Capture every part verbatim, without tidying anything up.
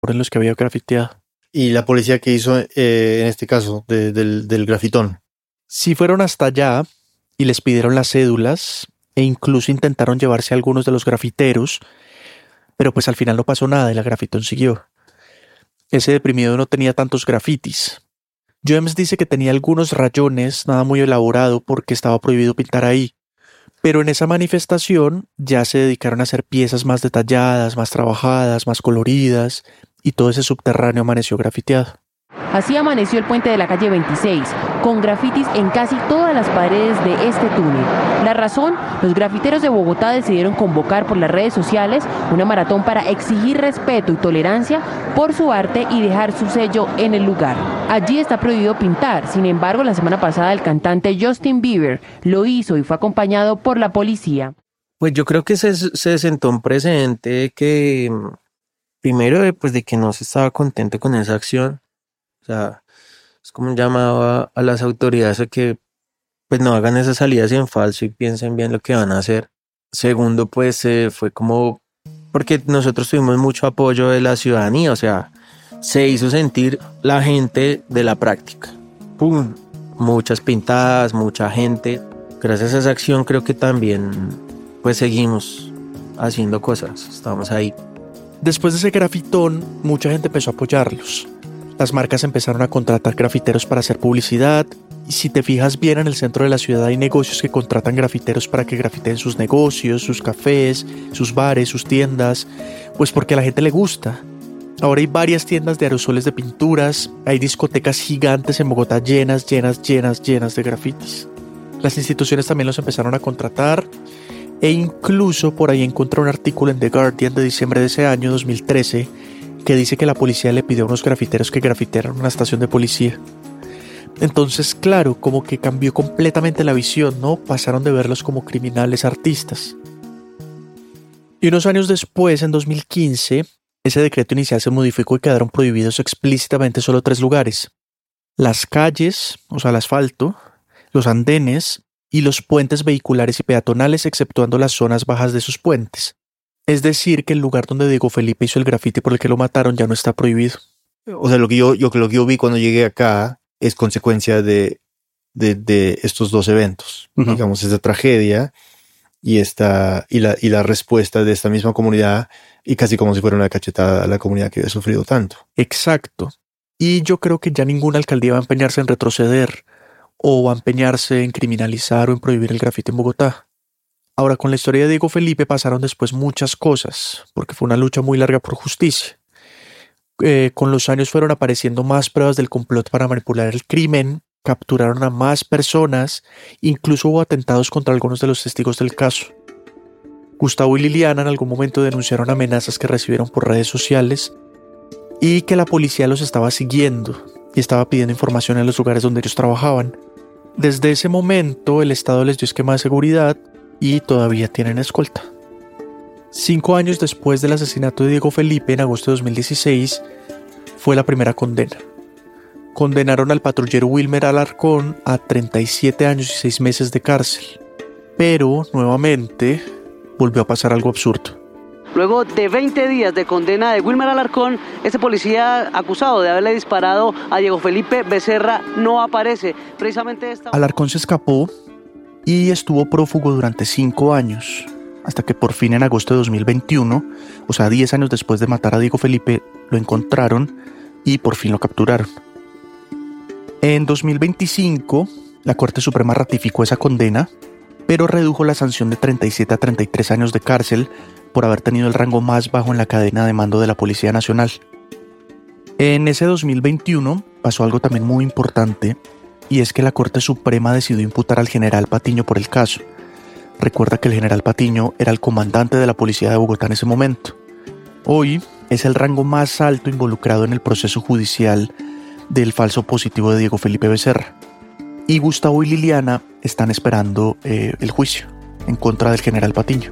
en los que había grafiteado. ¿Y la policía qué hizo eh, en este caso de, del, del grafitón? Sí fueron hasta allá y les pidieron las cédulas e incluso intentaron llevarse a algunos de los grafiteros, pero pues al final no pasó nada y la grafitón siguió. Ese deprimido no tenía tantos grafitis. James dice que tenía algunos rayones, nada muy elaborado porque estaba prohibido pintar ahí. Pero en esa manifestación ya se dedicaron a hacer piezas más detalladas, más trabajadas, más coloridas, y todo ese subterráneo amaneció grafiteado. Así amaneció el puente de la calle veintiséis, con grafitis en casi todas las paredes de este túnel. La razón, los grafiteros de Bogotá decidieron convocar por las redes sociales una maratón para exigir respeto y tolerancia por su arte y dejar su sello en el lugar. Allí está prohibido pintar, sin embargo, la semana pasada el cantante Justin Bieber lo hizo y fue acompañado por la policía. Pues yo creo que se, se sentó un precedente que, primero, pues de que no se estaba contento con esa acción. O sea, es como un llamado a, a las autoridades a que pues no hagan esas salidas en falso y piensen bien lo que van a hacer. Segundo, pues eh, fue como porque nosotros tuvimos mucho apoyo de la ciudadanía, o sea, se hizo sentir la gente de la práctica. ¡Pum! Muchas pintadas, mucha gente. Gracias a esa acción creo que también pues seguimos haciendo cosas, estamos ahí. Después de ese grafitón, mucha gente empezó a apoyarlos. Las marcas empezaron a contratar grafiteros para hacer publicidad, y si te fijas bien, en el centro de la ciudad hay negocios que contratan grafiteros para que grafiteen sus negocios, sus cafés, sus bares, sus tiendas, pues porque a la gente le gusta. Ahora hay varias tiendas de aerosoles de pinturas, hay discotecas gigantes en Bogotá llenas, llenas, llenas, llenas de grafitis. Las instituciones también los empezaron a contratar, e incluso por ahí encontré un artículo en The Guardian de diciembre de ese año, dos mil trece, que dice que la policía le pidió a unos grafiteros que grafitearan una estación de policía. Entonces, claro, como que cambió completamente la visión, ¿no? Pasaron de verlos como criminales artistas. Y unos años después, en dos mil quince, ese decreto inicial se modificó y quedaron prohibidos explícitamente solo tres lugares: las calles, o sea, el asfalto, los andenes y los puentes vehiculares y peatonales, exceptuando las zonas bajas de sus puentes. Es decir, que el lugar donde Diego Felipe hizo el grafiti por el que lo mataron ya no está prohibido. O sea, lo que yo, yo, lo que yo vi cuando llegué acá es consecuencia de, de, de estos dos eventos. Uh-huh. Digamos, esta tragedia y, esta, y, la, y la respuesta de esta misma comunidad, y casi como si fuera una cachetada a la comunidad que había sufrido tanto. Exacto. Y yo creo que ya ninguna alcaldía va a empeñarse en retroceder o va a empeñarse en criminalizar o en prohibir el grafiti en Bogotá. Ahora, con la historia de Diego Felipe pasaron después muchas cosas, porque fue una lucha muy larga por justicia. Eh, con los años fueron apareciendo más pruebas del complot para manipular el crimen, capturaron a más personas, incluso hubo atentados contra algunos de los testigos del caso. Gustavo y Liliana en algún momento denunciaron amenazas que recibieron por redes sociales y que la policía los estaba siguiendo y estaba pidiendo información en los lugares donde ellos trabajaban. Desde ese momento el Estado les dio esquema de seguridad y todavía tienen escolta. Cinco años después del asesinato de Diego Felipe, en agosto de dos mil dieciséis, fue la primera condena. Condenaron al patrullero Wilmer Alarcón a treinta y siete años y seis meses de cárcel. Pero, nuevamente, volvió a pasar algo absurdo. Luego de veinte días de condena de Wilmer Alarcón, este policía acusado de haberle disparado a Diego Felipe Becerra no aparece. Precisamente esta... Alarcón se escapó y estuvo prófugo durante cinco años, hasta que por fin en agosto de dos mil veintiuno, o sea, diez años después de matar a Diego Felipe, lo encontraron y por fin lo capturaron. En dos mil veinticinco, la Corte Suprema ratificó esa condena, pero redujo la sanción de treinta y siete a treinta y tres años de cárcel por haber tenido el rango más bajo en la cadena de mando de la Policía Nacional. En ese dos mil veintiuno pasó algo también muy importante, y es que la Corte Suprema decidió imputar al general Patiño por el caso. Recuerda que el general Patiño era el comandante de la policía de Bogotá en ese momento. Hoy es el rango más alto involucrado en el proceso judicial del falso positivo de Diego Felipe Becerra. Y Gustavo y Liliana están esperando eh, el juicio en contra del general Patiño.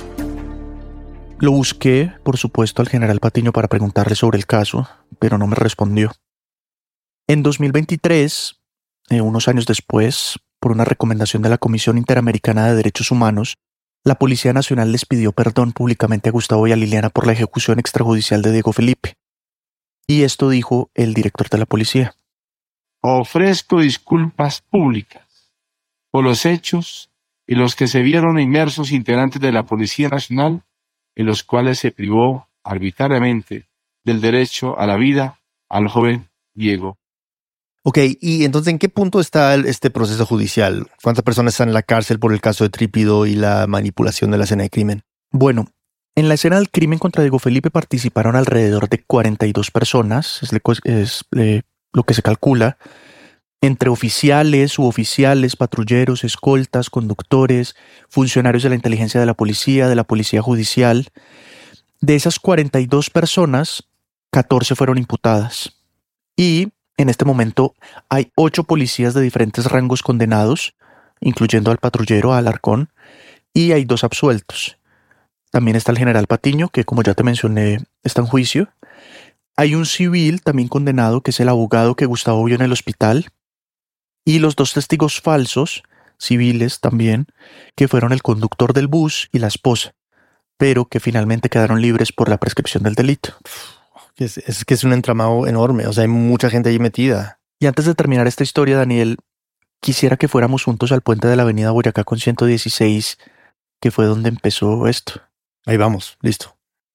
Lo busqué, por supuesto, al general Patiño para preguntarle sobre el caso, pero no me respondió. En dos mil veintitrés, eh, unos años después, por una recomendación de la Comisión Interamericana de Derechos Humanos, la Policía Nacional les pidió perdón públicamente a Gustavo y a Liliana por la ejecución extrajudicial de Diego Felipe. Y esto dijo el director de la policía. Ofrezco disculpas públicas por los hechos y los que se vieron inmersos integrantes de la Policía Nacional, en los cuales se privó arbitrariamente del derecho a la vida al joven Diego. Ok, y entonces, ¿en qué punto está el, este proceso judicial? ¿Cuántas personas están en la cárcel por el caso de Trípido y la manipulación de la escena de crimen? Bueno, en la escena del crimen contra Diego Felipe participaron alrededor de cuarenta y dos personas, es, es eh, lo que se calcula, entre oficiales, suboficiales, patrulleros, escoltas, conductores, funcionarios de la inteligencia de la policía, de la policía judicial. De esas cuarenta y dos personas, catorce fueron imputadas. Y en este momento hay ocho policías de diferentes rangos condenados, incluyendo al patrullero, a Alarcón, y hay dos absueltos. También está el general Patiño, que como ya te mencioné, está en juicio. Hay un civil también condenado, que es el abogado que Gustavo vio en el hospital. Y los dos testigos falsos, civiles también, que fueron el conductor del bus y la esposa, pero que finalmente quedaron libres por la prescripción del delito. Es, es que es un entramado enorme, o sea, hay mucha gente ahí metida. Y antes de terminar esta historia, Daniel, quisiera que fuéramos juntos al puente de la avenida Boyacá con ciento dieciséis, que fue donde empezó esto. Ahí vamos, listo.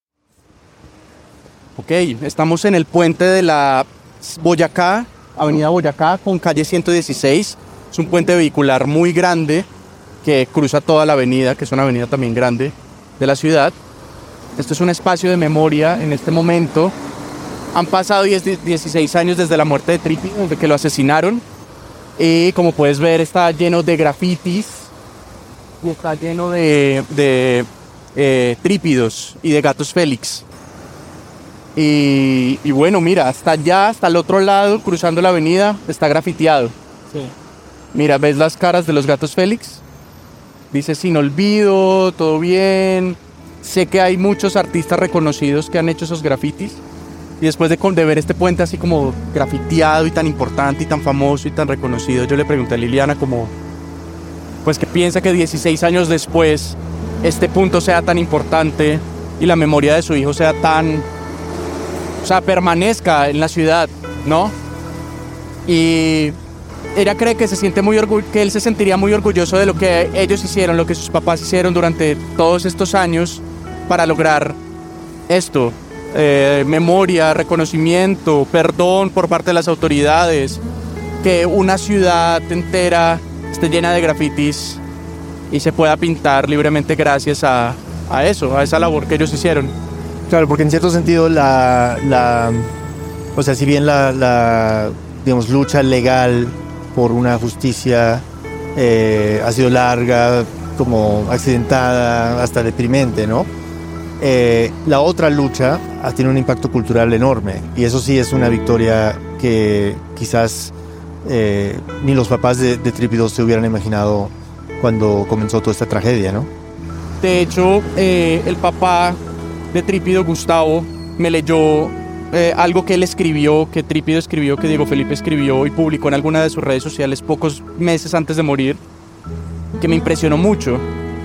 Ok, estamos en el puente de la Boyacá, avenida Boyacá con calle ciento dieciséis. Es un puente vehicular muy grande que cruza toda la avenida, que es una avenida también grande de la ciudad. Esto es un espacio de memoria en este momento. Han pasado dieciséis años desde la muerte de Trípido, desde que lo asesinaron. Y como puedes ver, está lleno de grafitis y está lleno de, de eh, trípidos y de gatos Félix. Y, y bueno, mira, hasta allá, hasta el otro lado, cruzando la avenida, está grafiteado. Sí. Mira, ¿ves las caras de los gatos Félix? Dice sin olvido, todo bien. Sé que hay muchos artistas reconocidos que han hecho esos grafitis. Y después de, de ver este puente así como grafiteado y tan importante y tan famoso y tan reconocido, yo le pregunté a Liliana como, pues que piensa que dieciséis años después este punto sea tan importante y la memoria de su hijo sea tan, o sea, permanezca en la ciudad, ¿no? Y ella cree que se siente muy orgu- que él se sentiría muy orgulloso de lo que ellos hicieron, lo que sus papás hicieron durante todos estos años para lograr esto. Eh, memoria, reconocimiento, perdón por parte de las autoridades, que una ciudad entera esté llena de grafitis y se pueda pintar libremente gracias a, a eso, a esa labor que ellos hicieron. Claro, porque en cierto sentido la, la o sea, si bien la, la digamos, lucha legal por una justicia eh, ha sido larga, como accidentada, hasta deprimente, ¿no? Eh, la otra lucha ha tenido un impacto cultural enorme y eso sí es una victoria que quizás eh, ni los papás de, de Trípido se hubieran imaginado cuando comenzó toda esta tragedia, ¿no? De hecho, eh, el papá de Trípido, Gustavo, me leyó eh, algo que él escribió, que Trípido escribió, que Diego Felipe escribió y publicó en alguna de sus redes sociales pocos meses antes de morir, que me impresionó mucho.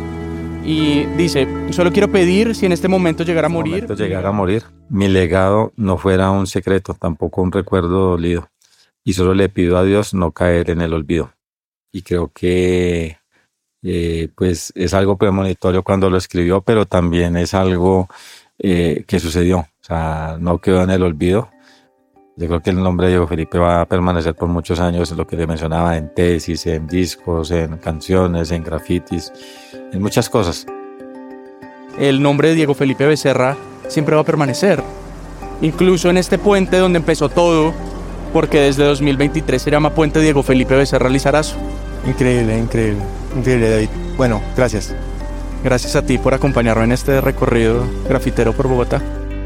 Y dice, solo quiero pedir si en este momento llegara a morir... momento llegara a morir, mi legado no fuera un secreto, tampoco un recuerdo dolido. Y solo le pido a Dios no caer en el olvido. Y creo que eh, pues es algo premonitorio cuando lo escribió, pero también es algo eh, que sucedió. O sea, no quedó en el olvido. Yo creo que el nombre de Diego Felipe va a permanecer por muchos años, en lo que le mencionaba, en tesis, en discos, en canciones, en grafitis, en muchas cosas. El nombre de Diego Felipe Becerra siempre va a permanecer. Incluso en este puente donde empezó todo, porque desde dos mil veintitrés se llama Puente Diego Felipe Becerra Lizarazo. Increíble, increíble, increíble, David. Bueno, gracias. Gracias a ti por acompañarme en este recorrido grafitero por Bogotá.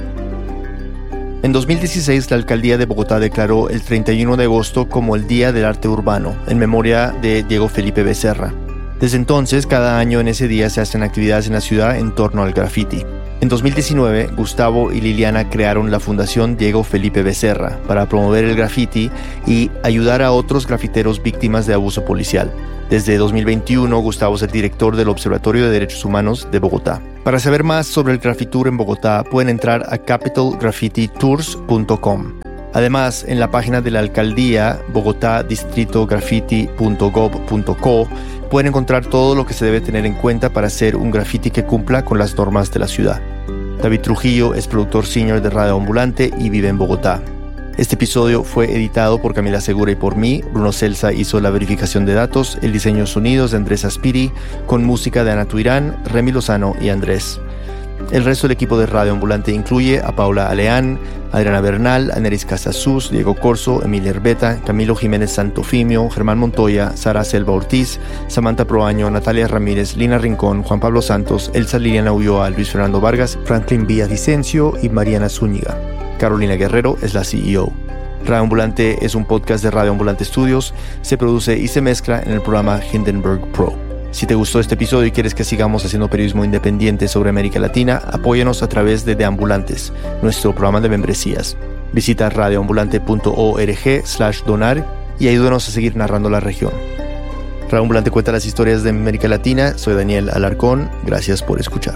En dos mil dieciséis, la alcaldía de Bogotá declaró el treinta y uno de agosto como el Día del Arte Urbano, en memoria de Diego Felipe Becerra. Desde entonces, cada año en ese día se hacen actividades en la ciudad en torno al graffiti. En dos mil diecinueve, Gustavo y Liliana crearon la Fundación Diego Felipe Becerra para promover el graffiti y ayudar a otros grafiteros víctimas de abuso policial. Desde dos mil veintiuno, Gustavo es el director del Observatorio de Derechos Humanos de Bogotá. Para saber más sobre el Grafitur en Bogotá, pueden entrar a capital graffiti tours punto com. Además, en la página de la alcaldía bogotá distrito graffiti punto gov punto co pueden encontrar todo lo que se debe tener en cuenta para hacer un graffiti que cumpla con las normas de la ciudad. David Trujillo es productor senior de Radio Ambulante y vive en Bogotá. Este episodio fue editado por Camila Segura y por mí. Bruno Celsa hizo la verificación de datos, el diseño de sonidos de Andrés Aspiri, con música de Ana Tuirán, Remy Lozano y Andrés. El resto del equipo de Radio Ambulante incluye a Paula Aleán, Adriana Bernal, Aneris Casasus, Diego Corso, Emilia Herbeta, Camilo Jiménez Santofimio, Germán Montoya, Sara Selva Ortiz, Samantha Proaño, Natalia Ramírez, Lina Rincón, Juan Pablo Santos, Elsa Liliana Ulloa, Luis Fernando Vargas, Franklin Villavicencio y Mariana Zúñiga. Carolina Guerrero es la C E O. Radio Ambulante es un podcast de Radio Ambulante Studios. Se produce y se mezcla en el programa Hindenburg Pro. Si te gustó este episodio y quieres que sigamos haciendo periodismo independiente sobre América Latina, apóyanos a través de Deambulantes, nuestro programa de membresías. Visita radioambulante punto org slash donar y ayúdanos a seguir narrando la región. Radio Ambulante cuenta las historias de América Latina. Soy Daniel Alarcón. Gracias por escuchar.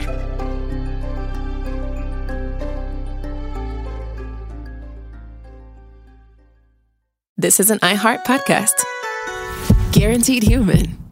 This is an iHeart podcast. Guaranteed Human.